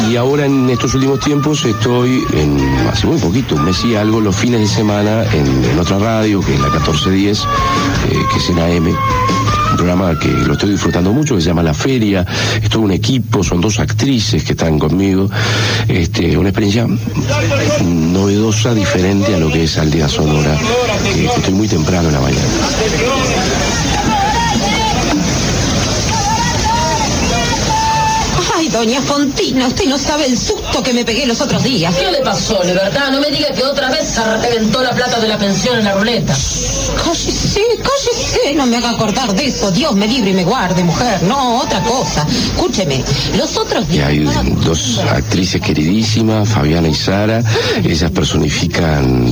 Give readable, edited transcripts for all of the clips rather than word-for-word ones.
Y ahora en estos últimos tiempos estoy, hace muy poquito, un mes y algo, los fines de semana en otra radio, que es la 1410, que es en AM. Un programa que lo estoy disfrutando mucho, que se llama La Feria. Es todo un equipo, son 2 actrices que están conmigo. Una experiencia novedosa, diferente a lo que es Aldea Sonora, que estoy muy temprano en la mañana. Doña Fontina, usted no sabe el susto que me pegué los otros días. ¿Qué le pasó, Libertad? No me diga que otra vez se reventó la plata de la pensión en la ruleta. Cállese, no me haga acordar de eso. Dios me libre y me guarde, mujer. No, otra cosa. Escúcheme, los otros días... Hay 2 actrices queridísimas, Fabiana y Sara. Ellas personifican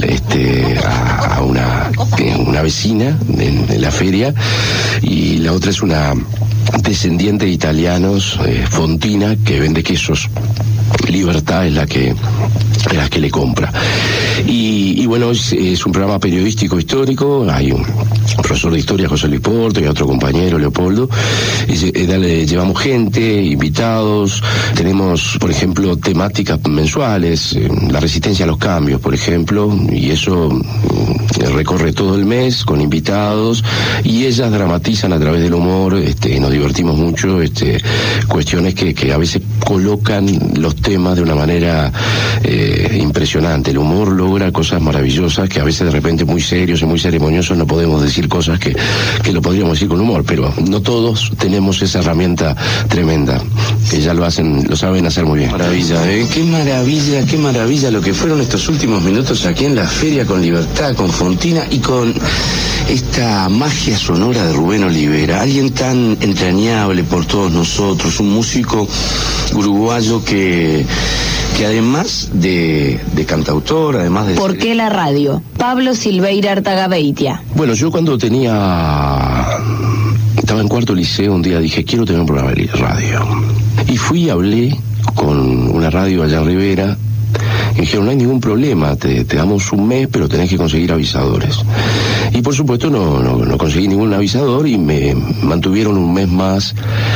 a una vecina en la feria, y la otra es una descendiente de italianos, Fontina, que vende quesos. Libertad es la que le compra. Y bueno, es un programa periodístico histórico. Hay un profesor de historia, José Luis Porto, y otro compañero, Leopoldo. Llevamos gente, invitados. Tenemos, por ejemplo, temáticas mensuales, la resistencia a los cambios, por ejemplo, y eso recorre todo el mes con invitados, y ellas dramatizan a través del humor. Nos divertimos mucho, cuestiones que a veces colocan los temas de una manera impresionante. El humor logra cosas maravillosas que a veces de repente muy serios y muy ceremoniosos no podemos decir cosas que lo podríamos decir con humor, pero no todos tenemos esa herramienta tremenda, que ya lo saben hacer muy bien. Maravilla, qué maravilla lo que fueron estos últimos minutos aquí en la feria, con Libertad, con Fontina y con esta magia sonora de Rubén Olivera, alguien tan entrañable por todos nosotros, un músico uruguayo que además de cantautor, además de... ¿Por qué la radio? Pablo Silveira Artagabeitia. Bueno, yo cuando estaba en cuarto liceo, un día dije, quiero tener un programa de radio. Y fui y hablé con una radio allá en Rivera, y dijeron, no hay ningún problema, te damos un mes, pero tenés que conseguir avisadores. Y por supuesto no conseguí ningún avisador, y me mantuvieron un mes más,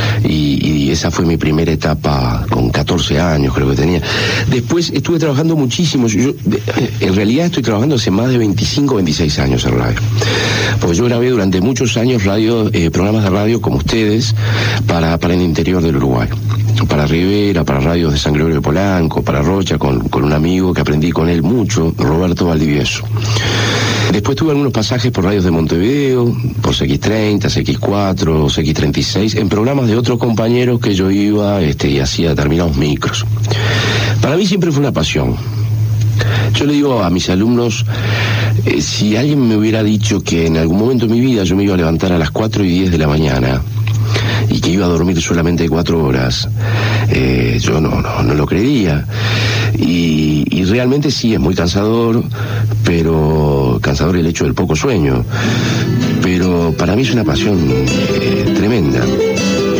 y esa fue mi primera etapa, con 14 años creo que tenía. Después estuve trabajando muchísimo. Yo en realidad estoy trabajando hace más de 25, 26 años en radio, porque yo grabé durante muchos años programas de radio como ustedes para el interior del Uruguay, para Rivera, para radios de San Gregorio de Polanco, para Rocha, con un amigo que aprendí con él mucho, Roberto Valdivieso. Después tuve algunos pasajes por radios de Montevideo, por CX30, CX4, CX36, en programas de otros compañeros que yo iba y hacía determinados micros. Para mí siempre fue una pasión. Yo le digo a mis alumnos, si alguien me hubiera dicho que en algún momento de mi vida yo me iba a levantar a las 4:10 de la mañana y que iba a dormir solamente 4 horas, yo no lo creería. Y realmente sí, es muy cansador, pero cansador el hecho del poco sueño. Pero para mí es una pasión tremenda.